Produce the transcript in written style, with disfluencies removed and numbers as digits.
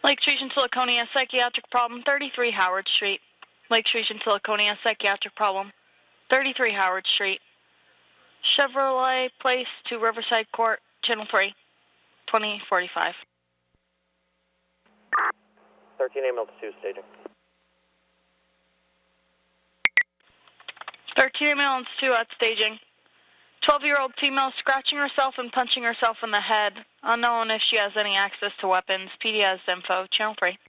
Lake Street and Siliconia, psychiatric problem, 33 Howard Street. Lake Street and Siliconia, psychiatric problem, 33 Howard Street. Chevrolet Place to Riverside Court, Channel 3, 2045. 13 ambulance 2 staging. 13 ambulance 2 at staging. 12-year-old female scratching herself and punching herself in the head. Unknown if she has any access to weapons. PD has info. Channel 3.